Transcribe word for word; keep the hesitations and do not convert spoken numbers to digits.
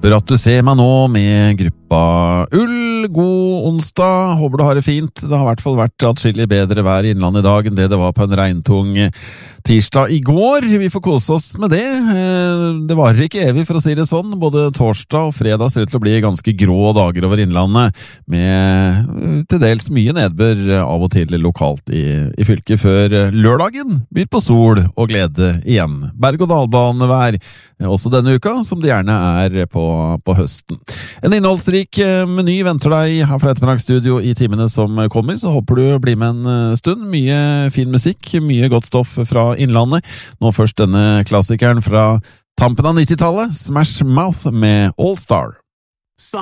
Håper at du ser meg nå med gruppa Ull. God onsdag, håper du har det fint. Det har i hvert fall vært atskillig bedre vær i Innlandet i dag enn det det var på en regntung tirsdag i går. Vi får kose oss med det. Det varer ikke evig, for å si det sånn. Både torsdag og fredag ser ut til å bli ganske grå dager over Innlandet, med til dels mye nedbør av og til lokalt i, i fylket, før lørdagen byr på sol og glede igjen. Berg- og dalbanevær også denne uka, som det gjerne er på, på høsten. En innholdsrik meny venter deg her fra ettermiddagsstudio i timene som kommer, så håper du blir med en stund. Mye fin musikk, mye godt stoff fra Innlandet. Nå først denne klassikeren fra tampen av nittitallet, Smash Mouth med All Star.